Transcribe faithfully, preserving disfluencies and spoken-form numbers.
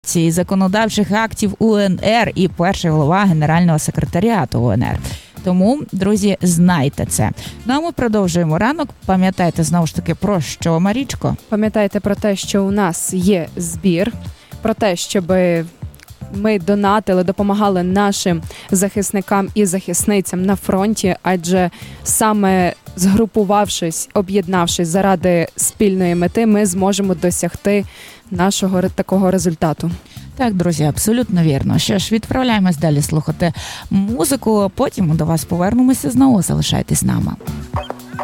законодавчих актів УНР і перший голова Генерального секретаріату УНР. Тому, друзі, знайте це. Ну, а ми продовжуємо ранок. Пам'ятайте, знову ж таки, про що, Марічко? Пам'ятайте про те, що у нас є збір, про те, щоб ми донатили, допомагали нашим захисникам і захисницям на фронті, адже саме згрупувавшись, об'єднавшись заради спільної мети, ми зможемо досягти нашого такого результату. Так, друзі, абсолютно вірно. Що ж, відправляємось далі слухати музику, а потім до вас повернемося знову. Залишайтесь з нами.